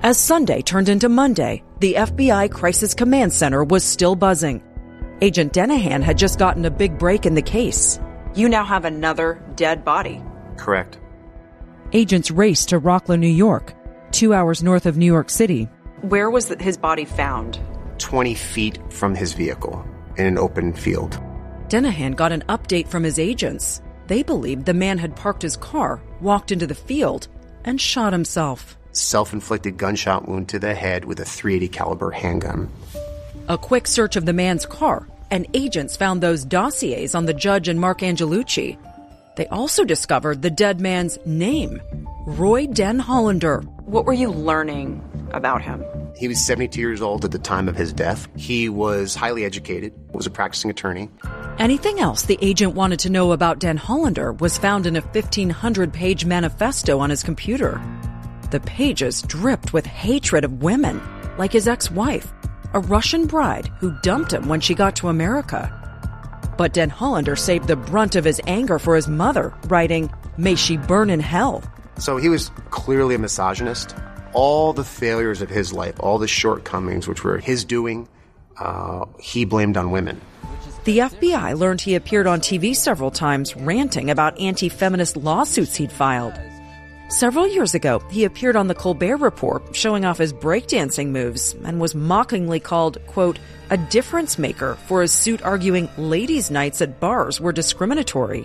As Sunday turned into Monday, the FBI Crisis Command Center was still buzzing. Agent Denahan had just gotten a big break in the case. You now have another dead body. Correct. Agents raced to Rockland, New York, 2 hours north of New York City. Where was his body found? 20 feet from his vehicle in an open field. Denahan got an update from his agents. They believed the man had parked his car, walked into the field, and shot himself. Self-inflicted gunshot wound to the head with a .380 caliber handgun. A quick search of the man's car, and agents found those dossiers on the judge and Mark Angelucci. They also discovered the dead man's name, Roy Denhollander. What were you learning about him? He was 72 years old at the time of his death. He was highly educated, was a practicing attorney. Anything else the agent wanted to know about Denhollander was found in a 1,500-page manifesto on his computer. The pages dripped with hatred of women, like his ex-wife, a Russian bride who dumped him when she got to America. But Denhollander saved the brunt of his anger for his mother, writing, "May she burn in hell." So he was clearly a misogynist. All the failures of his life, all the shortcomings, which were his doing, he blamed on women. The FBI learned he appeared on TV several times ranting about anti-feminist lawsuits he'd filed. Several years ago, he appeared on The Colbert Report showing off his breakdancing moves and was mockingly called, quote, a difference maker for his suit arguing ladies' nights at bars were discriminatory.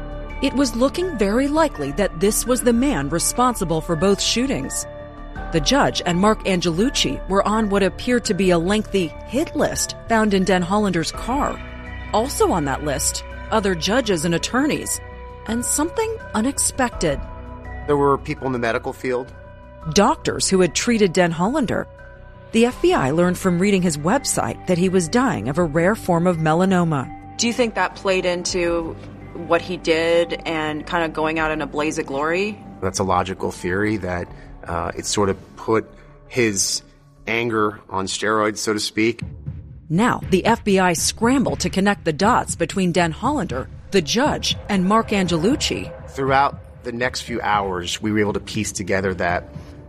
It was looking very likely that this was the man responsible for both shootings. The judge and Mark Angelucci were on what appeared to be a lengthy hit list found in Denhollander's car. Also on that list, other judges and attorneys, and something unexpected. There were people in the medical field. Doctors who had treated Denhollander. The FBI learned from reading his website that he was dying of a rare form of melanoma. Do you think that played into what he did and kind of going out in a blaze of glory? That's a logical theory that it sort of put his anger on steroids, so to speak. Now, the FBI scrambled to connect the dots between Denhollander, the judge, and Mark Angelucci. Throughout the next few hours, we were able to piece together that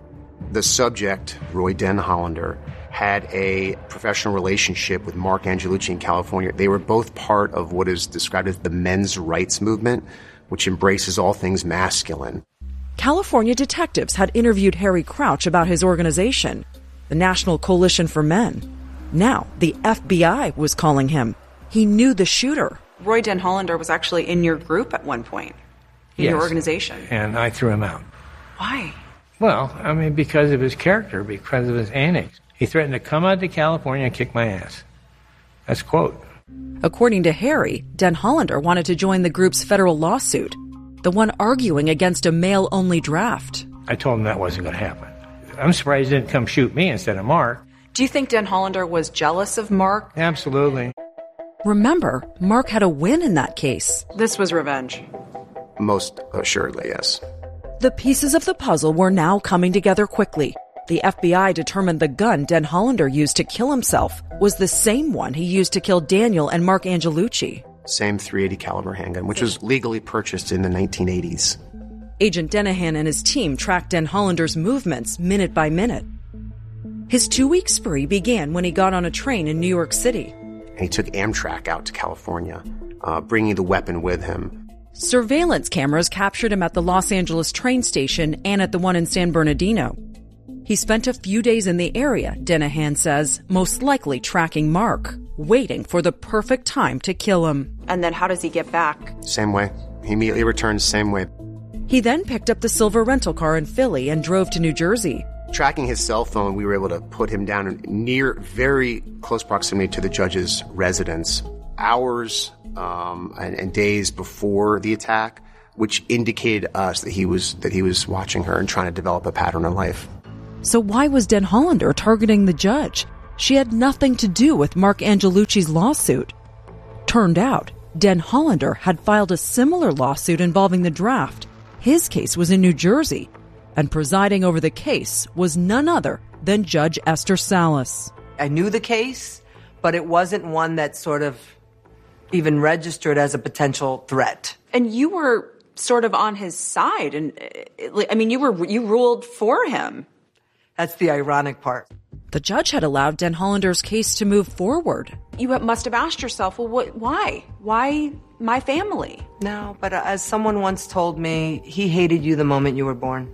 the subject, Roy Denhollander, had a professional relationship with Mark Angelucci in California. They were both part of what is described as the men's rights movement, which embraces all things masculine. California detectives had interviewed Harry Crouch about his organization, the National Coalition for Men. Now, the FBI was calling him. He knew the shooter. Roy Denhollander was actually in your group at one point, in your organization. And I threw him out. Why? Well, I mean, because of his character, because of his antics. He threatened to come out to California and kick my ass. That's a quote. According to Harry, Denhollander wanted to join the group's federal lawsuit, the one arguing against a male-only draft. I told him that wasn't going to happen. I'm surprised he didn't come shoot me instead of Mark. Do you think Denhollander was jealous of Mark? Absolutely. Remember, Mark had a win in that case. This was revenge. Most assuredly, yes. The pieces of the puzzle were now coming together quickly. The FBI determined the gun Denhollander used to kill himself was the same one he used to kill Daniel and Mark Angelucci. Same .380 caliber handgun, which was legally purchased in the 1980s. Agent Denahan and his team tracked Denhollander's movements minute by minute. His 2-week spree began when he got on a train in New York City. And he took Amtrak out to California, bringing the weapon with him. Surveillance cameras captured him at the Los Angeles train station and at the one in San Bernardino. He spent a few days in the area, Denahan says, most likely tracking Mark, waiting for the perfect time to kill him. And then how does he get back? Same way. He immediately returns same way. He then picked up the silver rental car in Philly and drove to New Jersey. Tracking his cell phone, we were able to put him down in near very close proximity to the judge's residence, hours and days before the attack, which indicated us that he was watching her and trying to develop a pattern of life. So why was Denhollander targeting the judge? She had nothing to do with Mark Angelucci's lawsuit. Turned out, Denhollander had filed a similar lawsuit involving the draft. His case was in New Jersey, and presiding over the case was none other than Judge Esther Salas. I knew the case, but it wasn't one that sort of even registered as a potential threat. And you were sort of on his side, and I mean, you ruled for him. That's the ironic part. The judge had allowed Denhollander's case to move forward. You must have asked yourself, well, why? Why my family? No, but as someone once told me, he hated you the moment you were born.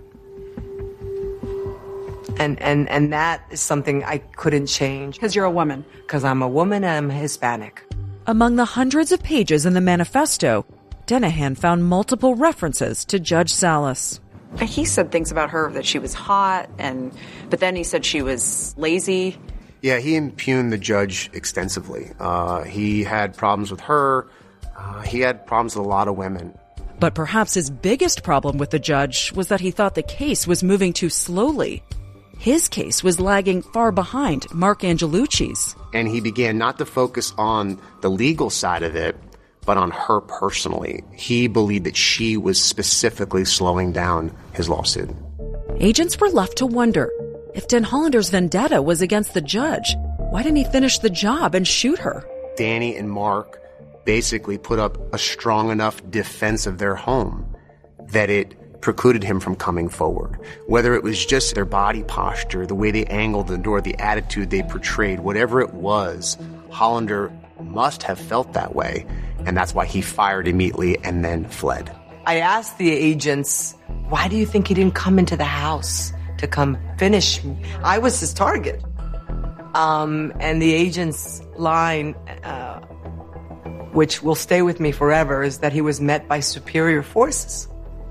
And that is something I couldn't change. Because you're a woman. Because I'm a woman and I'm Hispanic. Among the hundreds of pages in the manifesto, Dennehan found multiple references to Judge Salas. He said things about her that she was hot, but then he said she was lazy. Yeah, he impugned the judge extensively. He had problems with her. He had problems with a lot of women. But perhaps his biggest problem with the judge was that he thought the case was moving too slowly. His case was lagging far behind Mark Angelucci's. And he began not to focus on the legal side of it, but on her personally. He believed that she was specifically slowing down his lawsuit. Agents were left to wonder, if Denhollander's vendetta was against the judge, why didn't he finish the job and shoot her? Danny and Mark basically put up a strong enough defense of their home that it precluded him from coming forward. Whether it was just their body posture, the way they angled the door, the attitude they portrayed, whatever it was, Hollander must have felt that way. And that's why he fired immediately and then fled. I asked the agents, why do you think he didn't come into the house to come finish me? I was his target. And the agent's line, which will stay with me forever, is that he was met by superior forces.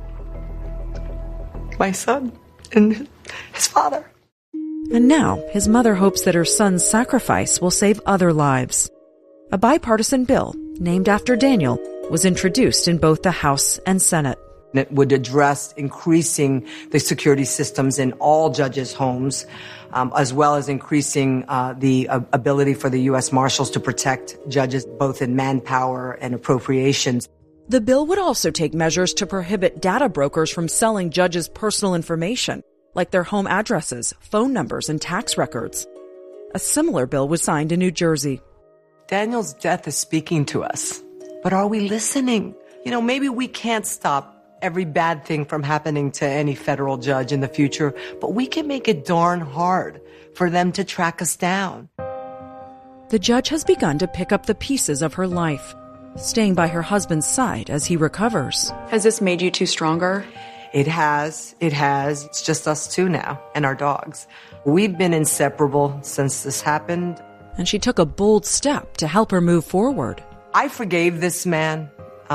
My son and his father. And now his mother hopes that her son's sacrifice will save other lives. A bipartisan bill named after Daniel was introduced in both the House and Senate. It would address increasing the security systems in all judges' homes, as well as increasing the ability for the U.S. Marshals to protect judges both in manpower and appropriations. The bill would also take measures to prohibit data brokers from selling judges' personal information, like their home addresses, phone numbers, and tax records. A similar bill was signed in New Jersey. Daniel's death is speaking to us, but are we listening? Maybe we can't stop every bad thing from happening to any federal judge in the future, but we can make it darn hard for them to track us down. The judge has begun to pick up the pieces of her life, staying by her husband's side as he recovers. Has this made you two stronger? It has. It's just us two now and our dogs. We've been inseparable since this happened. And she took a bold step to help her move forward. I forgave this man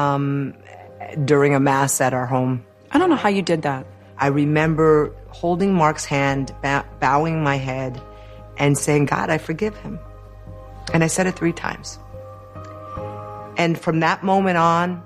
during a mass at our home. I don't know how you did that. I remember holding Mark's hand, bowing my head, and saying, God, I forgive him. And I said it 3 times. And from that moment on,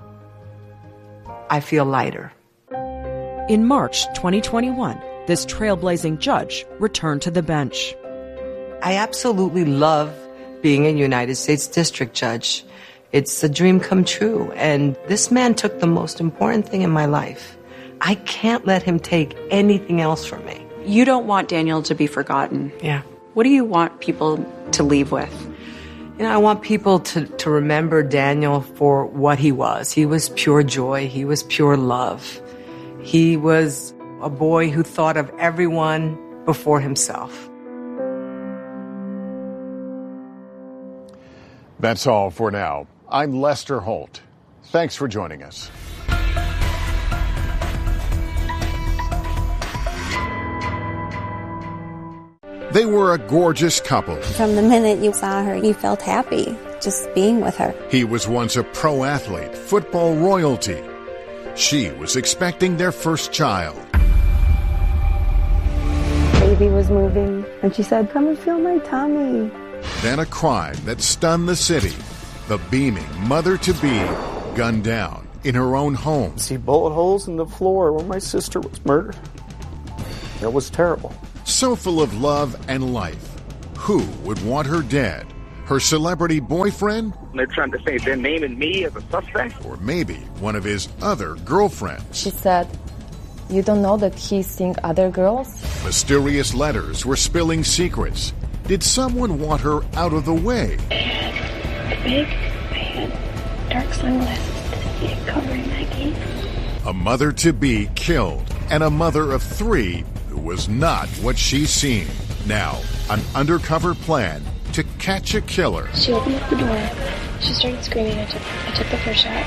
I feel lighter. In March 2021, this trailblazing judge returned to the bench. I absolutely love being a United States District Judge. It's a dream come true. And this man took the most important thing in my life. I can't let him take anything else from me. You don't want Daniel to be forgotten. Yeah. What do you want people to leave with? I want people to remember Daniel for what he was. He was pure joy. He was pure love. He was a boy who thought of everyone before himself. That's all for now. I'm Lester Holt. Thanks for joining us. They were a gorgeous couple. From the minute you saw her, you felt happy just being with her. He was once a pro athlete, football royalty. She was expecting their first child. Baby was moving, and she said, "Come and feel my tummy." Then a crime that stunned the city. The beaming mother-to-be gunned down in her own home. See bullet holes in the floor where my sister was murdered. It was terrible. So full of love and life. Who would want her dead? Her celebrity boyfriend? They're trying to say they're naming me as a suspect. Or maybe one of his other girlfriends. She said, "You don't know that he's seeing other girls?" Mysterious letters were spilling secrets. Did someone want her out of the way? A big man, dark sunglasses to see it covering my gaze. A mother-to-be killed, and a mother of 3 who was not what she's seen. Now, an undercover plan to catch a killer. She opened up the door. She started screaming. I took the first shot.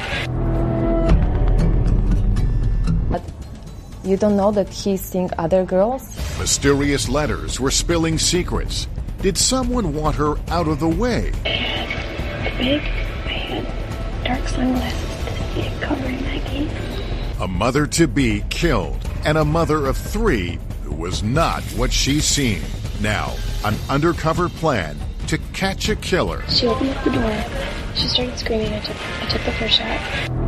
But you don't know that he's seeing other girls? Mysterious letters were spilling secrets. Did someone want her out of the way? I had a wig. I had dark sunglasses to see it covering my face. A mother-to-be killed, and a mother of 3 who was not what she's seen. Now, an undercover plan to catch a killer. She opened up the door. She started screaming. I took the first shot.